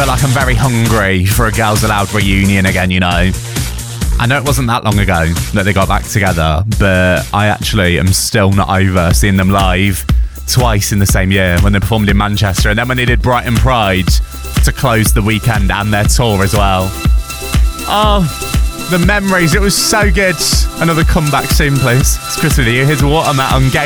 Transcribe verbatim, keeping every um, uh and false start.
feel like I'm very hungry for a Girls Aloud reunion again, you know. I know it wasn't that long ago that they got back together, but I actually am still not over seeing them live twice in the same year, when they performed in Manchester and then when they did Brighton Pride to close the weekend and their tour as well. Oh, the memories, it was so good. Another comeback soon, please. It's Chris with you. Here's Watermelon Game.